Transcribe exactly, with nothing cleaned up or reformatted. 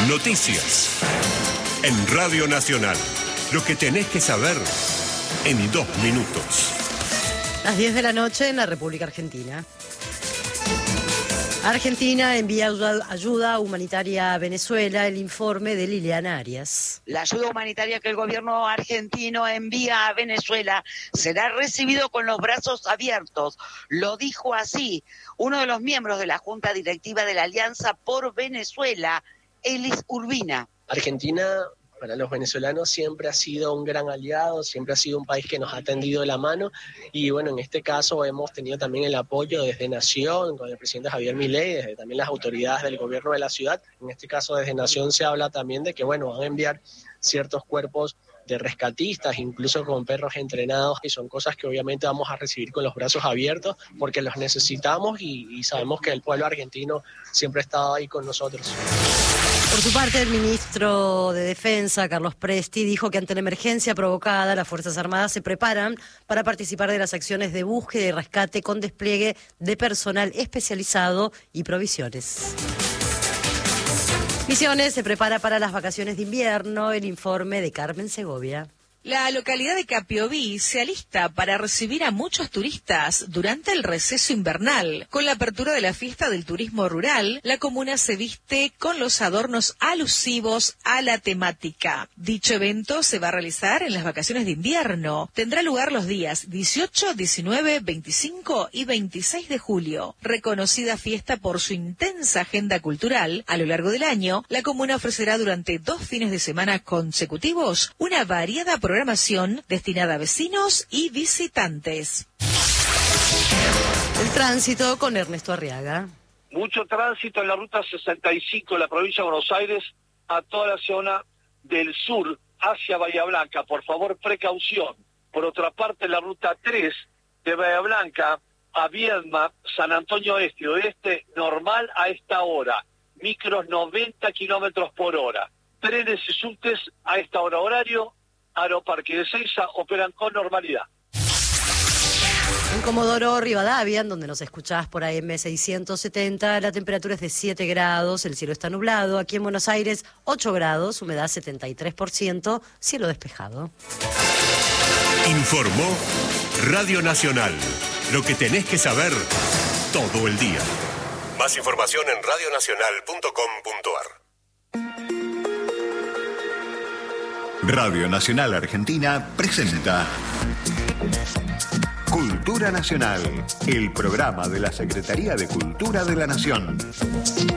Noticias. En Radio Nacional. Lo que tenés que saber en dos minutos. Las diez de la noche en la República Argentina. Argentina envía ayuda humanitaria a Venezuela, el informe de Liliana Arias. La ayuda humanitaria que el gobierno argentino envía a Venezuela será recibido con los brazos abiertos. Lo dijo así uno de los miembros de la Junta Directiva de la Alianza por Venezuela, Elis Urbina. Argentina, para los venezolanos, siempre ha sido un gran aliado, siempre ha sido un país que nos ha tendido la mano y bueno, en este caso hemos tenido también el apoyo desde Nación, con el presidente Javier Milei, desde también las autoridades del gobierno de la ciudad. En este caso desde Nación se habla también de que bueno, van a enviar ciertos cuerpos de rescatistas, incluso con perros entrenados, y son cosas que obviamente vamos a recibir con los brazos abiertos porque los necesitamos y, y sabemos que el pueblo argentino siempre ha estado ahí con nosotros. Por su parte, el ministro de Defensa, Carlos Presti, dijo que ante la emergencia provocada, las Fuerzas Armadas se preparan para participar de las acciones de búsqueda y rescate con despliegue de personal especializado y provisiones. Misiones se prepara para las vacaciones de invierno, el informe de Carmen Segovia. La localidad de Capiobí se alista para recibir a muchos turistas durante el receso invernal. Con la apertura de la fiesta del turismo rural, la comuna se viste con los adornos alusivos a la temática. Dicho evento se va a realizar en las vacaciones de invierno. Tendrá lugar los días dieciocho, diecinueve, veinticinco y veintiséis de julio. Reconocida fiesta por su intensa agenda cultural, a lo largo del año, la comuna ofrecerá durante dos fines de semana consecutivos una variada programación destinada a vecinos y visitantes. El tránsito con Ernesto Arriaga. Mucho tránsito en la ruta sesenta y cinco de la provincia de Buenos Aires a toda la zona del sur hacia Bahía Blanca. Por favor, precaución. Por otra parte, la ruta tres de Bahía Blanca a Viedma, San Antonio Este y Oeste, normal a esta hora. Micros noventa kilómetros por hora. Trenes y subtes a esta hora horario. Aeroparque de Ezeiza operan con normalidad. En Comodoro Rivadavia, donde nos escuchás por A M seiscientos setenta, la temperatura es de siete grados, el cielo está nublado. Aquí en Buenos Aires, ocho grados, humedad setenta y tres por ciento, cielo despejado. Informó Radio Nacional. Lo que tenés que saber todo el día. Más información en radio nacional punto com punto ar. Radio Nacional Argentina presenta Cultura Nacional, el programa de la Secretaría de Cultura de la Nación.